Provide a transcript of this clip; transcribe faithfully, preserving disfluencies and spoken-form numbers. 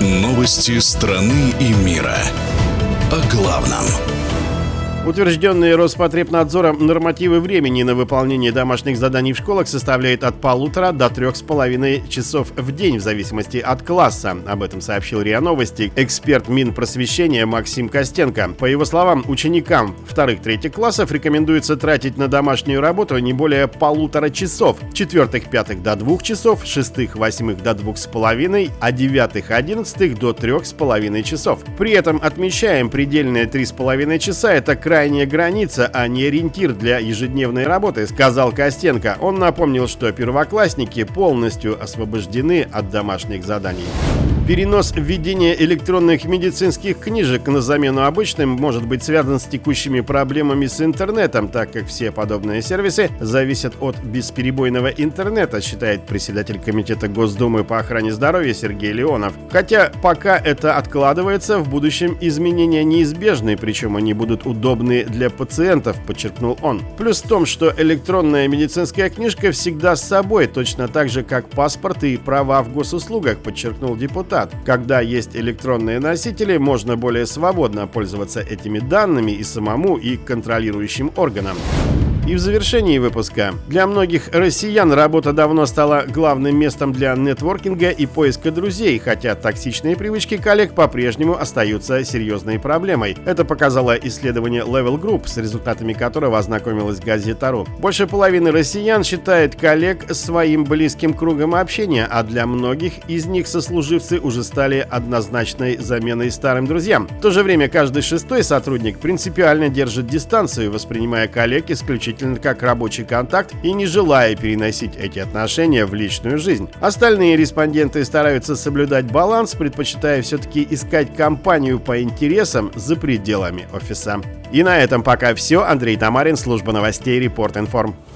Новости страны и мира. О главном. Утвержденные Роспотребнадзором нормативы времени на выполнение домашних заданий в школах составляют от полутора до трех с половиной часов в день в зависимости от класса. Об этом сообщил РИА Новости эксперт Минпросвещения Максим Костенко. По его словам, ученикам вторых-третьих классов рекомендуется тратить на домашнюю работу не более полутора часов, четвертых-пятых до двух часов, шестых-восьмых до двух с половиной, а девятых-одиннадцатых до трех с половиной часов. При этом отмечаем, предельные три с половиной часа – это крайняя граница, а не ориентир для ежедневной работы, сказал Костенко. Он напомнил, что первоклассники полностью освобождены от домашних заданий. Перенос введения электронных медицинских книжек на замену обычным может быть связан с текущими проблемами с интернетом, так как все подобные сервисы зависят от бесперебойного интернета, считает председатель Комитета Госдумы по охране здоровья Сергей Леонов. Хотя пока это откладывается, в будущем изменения неизбежны, причем они будут удобны для пациентов, подчеркнул он. Плюс в том, что электронная медицинская книжка всегда с собой, точно так же, как паспорт и права в госуслугах, подчеркнул депутат. Когда есть электронные носители, можно более свободно пользоваться этими данными и самому, и контролирующим органам. И в завершении выпуска. Для многих россиян работа давно стала главным местом для нетворкинга и поиска друзей, хотя токсичные привычки коллег по-прежнему остаются серьезной проблемой. Это показало исследование Level Group, с результатами которого ознакомилась газета.ру. Больше половины россиян считает коллег своим близким кругом общения, а для многих из них сослуживцы уже стали однозначной заменой старым друзьям. В то же время каждый шестой сотрудник принципиально держит дистанцию, воспринимая коллег исключительно как рабочий контакт и не желая переносить эти отношения в личную жизнь. Остальные респонденты стараются соблюдать баланс, предпочитая все-таки искать компанию по интересам за пределами офиса. И на этом пока все. Андрей Тамарин, служба новостей Репорт Информ.